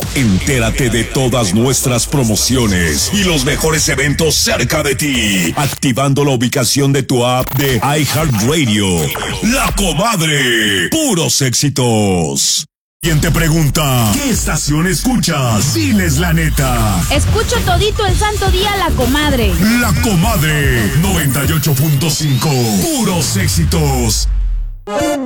Entérate de todas nuestras promociones y los mejores eventos cerca de ti, activando la ubicación de tu app de iHeartRadio. La Comadre, puros éxitos. ¿Quién te pregunta qué estación escuchas? Diles la neta. Escucho todito el santo día La Comadre. La Comadre 98.5, puros éxitos.